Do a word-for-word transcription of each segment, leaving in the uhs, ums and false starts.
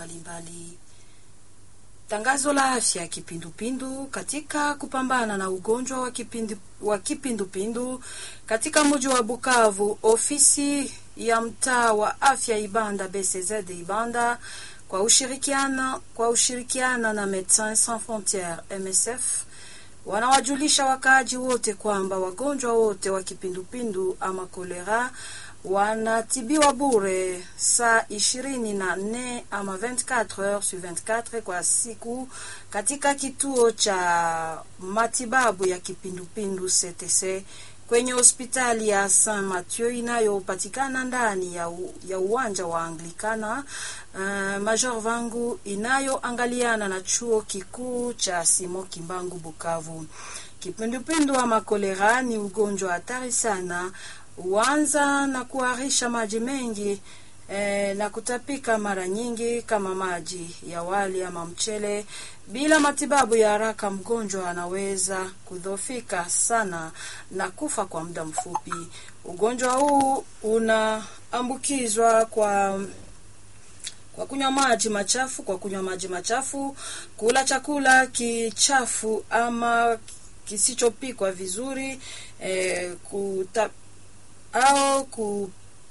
mbalimbali. Tangazo la afya kipindupindu katika kupambana na ugonjwa wa kipindu, wa kipindupindu katika mji wa Bukavu. Ofisi ya mtaa wa afya Ibanda B C Z Ibanda kwa ushirikiana kwa ushirikiana na Médecins Sans Frontières M S F wanawajulisha wakaaji wote kwamba wagonjwa wote wa kipindupindu ama kolera wanatibiwa bure saa ishirini na nne ama vingt-quatre heures sur vingt-quatre kwa siku katika kituo cha matibabu ya kipindupindu C T C kwenye hospitali ya Saint Mathieu inayopatikana ndani ya, u, ya uwanja wa Anglikana uh, Major Vangu inayoangaliana na chuo kikuu cha Simon Kimbangu Bukavu. Kipindupindu ama kolera ni ugonjwa hatari sana, huanza na kuharisha maji mengi eh, na kutapika mara nyingi kama maji ya wali ama mchele. Bila matibabu ya haraka mgonjwa anaweza kudhoofika sana na kufa kwa muda mfupi. Ugonjwa huu unaambukizwa kwa kwa kunywa maji machafu, kwa kunywa maji machafu, kula chakula kichafu ama kisichopikwa vizuri, eh, kuta, au ku,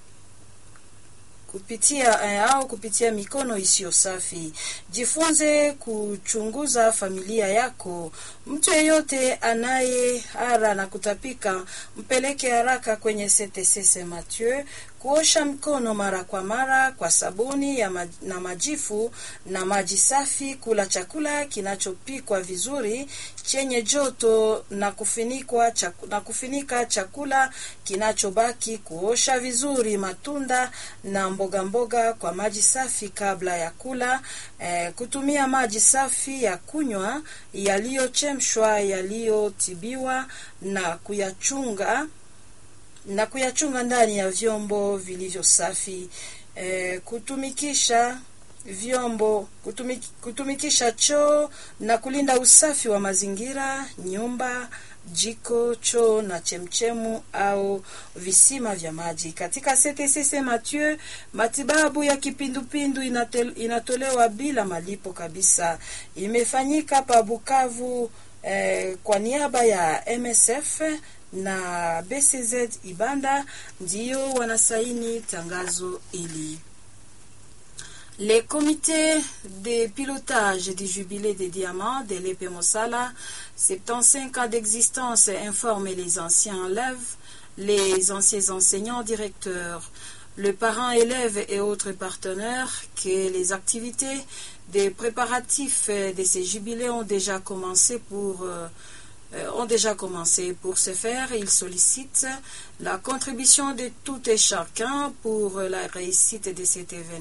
kupitia eh, au kupitia mikono isiyo safi. Jifunze kuchunguza familia yako. Mtu yeyote anaye hara na kutapika mpeleke haraka kwenye C T C Saint Mathieu. Kuosha mkono mara kwa mara kwa sabuni ya maj, na majifu na maji safi. Kula chakula kinachopikwa vizuri chenye joto na kufinikwa chaku, na kufinika chakula kinachobaki. Kuosha vizuri matunda na mboga mboga kwa maji safi kabla ya kula. E, kutumia maji safi ya kunywa yaliyochemshwa, yaliyotibiwa na kuyachunga na kuyachunga ndani ya vyombo vilivyo safi. E, kutumikisha vyombo kutumik, kutumikisha choo na kulinda usafi wa mazingira, nyumba, jiko, choo na chemchemu au visima vya maji. Katika C T C Saint Mathieu, matibabu ya kipindupindu inatel, inatolewa bila malipo kabisa. Imefanyika pa Bukavu eh, kwa niaba ya M S F na B C Z Ibanda ndio wanasaini tangazo hili. Les comités de pilotage du jubilé des diamants de l'E P Mosala, soixante-quinze ans d'existence, informent les anciens élèves, les anciens enseignants, directeurs, le parent élèves et autres partenaires que les activités des préparatifs de ces jubilés ont déjà commencé pour euh, ont déjà commencé. Pour ce faire, ils sollicitent la contribution de tout et chacun pour la réussite de cet événement.